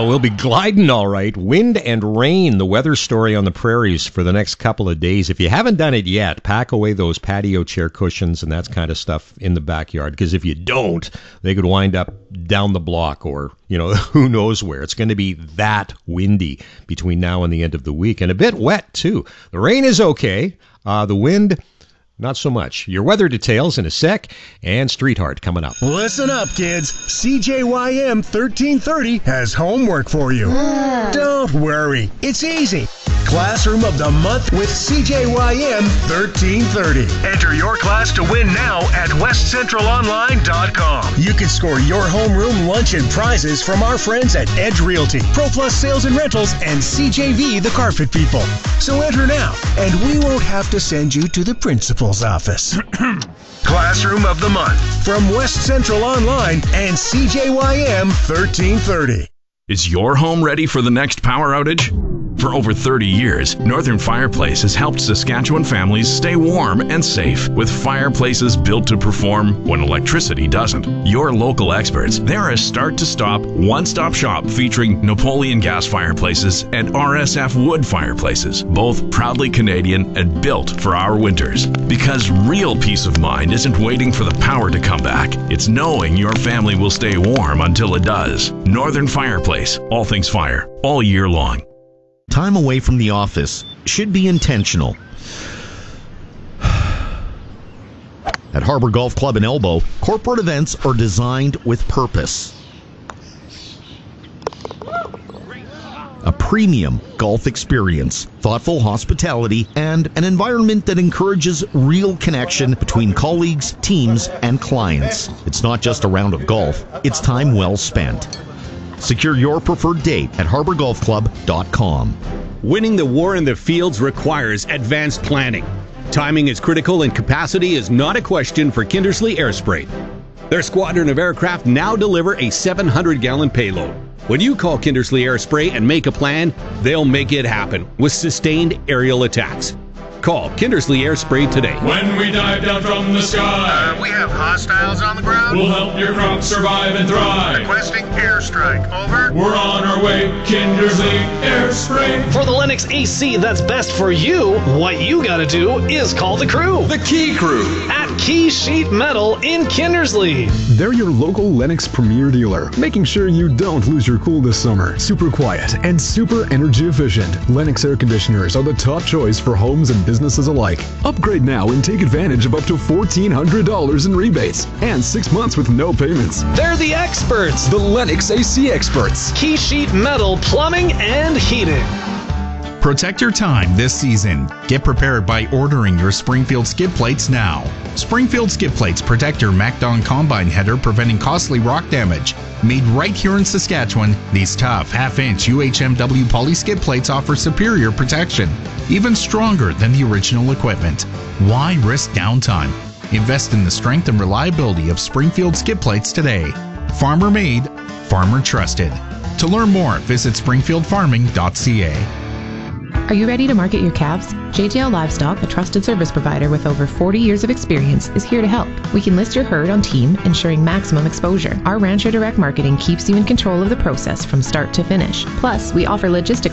Well, we'll be gliding all right. Wind and rain, the weather story on the prairies for the next couple of days. If you haven't done it yet, pack away those patio chair cushions and that kind of stuff in the backyard. Because if you don't, they could wind up down the block or, who knows where. It's going to be that windy between now and the end of the week. And a bit wet, too. The rain is okay. The wind, not so much. Your weather details in a sec, and Street Heart coming up. Listen up, kids. CJYM 1330 has homework for you. Don't worry. It's easy. Classroom of the Month with CJYM 1330. Enter your class to win now at westcentralonline.com. You can score your homeroom lunch and prizes from our friends at Edge Realty, Pro Plus Sales and Rentals, and CJV the Carpet People. So enter now, and we won't have to send you to the principal's office. Classroom of the Month from West Central Online and CJYM 1330. Is your home ready for the next power outage? For over 30 years, Northern Fireplace has helped Saskatchewan families stay warm and safe with fireplaces built to perform when electricity doesn't. Your local experts, they're a start-to-stop, one-stop shop featuring Napoleon gas fireplaces and RSF wood fireplaces, both proudly Canadian and built for our winters. Because real peace of mind isn't waiting for the power to come back. It's knowing your family will stay warm until it does. Northern Fireplace, all things fire, all year long. Time away from the office should be intentional. At Harbour Golf Club in Elbow, corporate events are designed with purpose. A premium golf experience, thoughtful hospitality, and an environment that encourages real connection between colleagues, teams, and clients. It's not just a round of golf, it's time well spent. Secure your preferred date at harbourgolfclub.com. Winning the war in the fields requires advanced planning. Timing is critical and capacity is not a question for Kindersley Airspray. Their squadron of aircraft now deliver a 700-gallon payload. When you call Kindersley Airspray and make a plan, they'll make it happen with sustained aerial attacks. Call Kindersley Airspray today. When we dive down from the sky, We have hostiles on the ground. we'll help your crops survive and thrive. Requesting airstrike. Over. We're on our way, Kindersley Airspray. For the Lennox AC that's best for you, what you gotta do is call the crew. The Key Crew. At Key Sheet Metal in Kindersley. They're your local Lennox Premier dealer, making sure you don't lose your cool this summer. Super quiet and super energy efficient. Lennox air conditioners are the top choice for homes and businesses alike. Upgrade now and take advantage of up to $1,400 in rebates and 6 months with no payments. They're the experts. The Lennox AC experts. Key Sheet Metal Plumbing and Heating. Protect your time this season. Get prepared by ordering your Springfield skid plates now. Springfield skid plates protect your MacDon combine header, preventing costly rock damage. Made right here in Saskatchewan, these tough half-inch UHMW poly skid plates offer superior protection, even stronger than the original equipment. Why risk downtime? Invest in the strength and reliability of Springfield skid plates today. Farmer made, farmer trusted. To learn more, visit springfieldfarming.ca. Are you ready to market your calves? JTL Livestock, a trusted service provider with over 40 years of experience, is here to help. We can list your herd on team, ensuring maximum exposure. Our Rancher Direct Marketing keeps you in control of the process from start to finish. Plus, we offer logistics